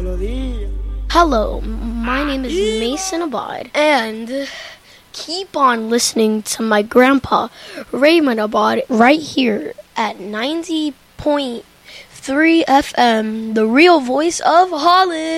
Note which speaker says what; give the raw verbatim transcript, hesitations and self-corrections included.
Speaker 1: Hello, my name is Mason Abad, and keep on listening to my grandpa, Raymond Abad, right here at ninety point three F M, the real voice of Holland.